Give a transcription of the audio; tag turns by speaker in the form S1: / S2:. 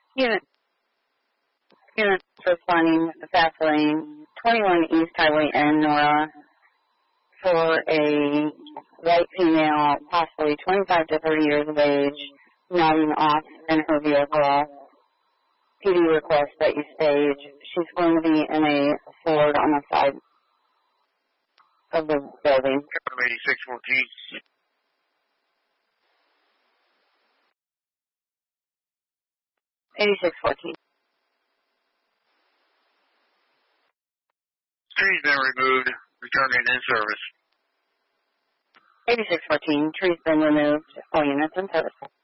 S1: Unit responding fast lane 21 East Highway N, Nora, for a white female, possibly 25 to 30 years of age, nodding off in her vehicle. PD request that you stage. She's going to be in a Ford on the side of the building.
S2: 8614.
S1: 8614.
S2: Tree's been removed. Returning in service.
S1: 8614. Tree's been removed. All units in service.